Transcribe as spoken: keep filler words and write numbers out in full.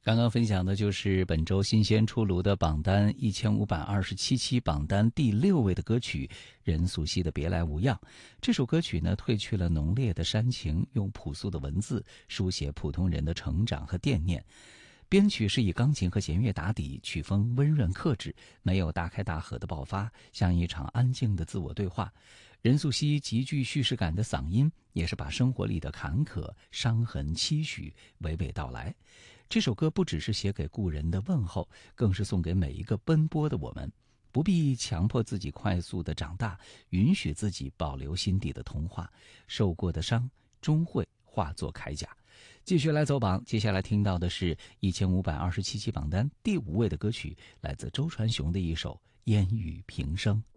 刚刚分享的就是本周新鲜出炉的榜单一千五百二十七期榜单第六位的歌曲任素汐的《别来无恙》。这首歌曲呢，褪去了浓烈的煽情，用朴素的文字书写普通人的成长和惦念。编曲是以钢琴和弦乐打底，曲风温润克制，没有大开大合的爆发，像一场安静的自我对话。任素汐极具叙事感的嗓音，也是把生活里的坎坷、伤痕、期许娓娓道来。这首歌不只是写给故人的问候，更是送给每一个奔波的我们。不必强迫自己快速的长大，允许自己保留心底的童话，受过的伤终会化作铠甲。继续来走榜，接下来听到的是一千五百二十七期榜单第五位的歌曲，来自周传雄的一首《烟雨平生》。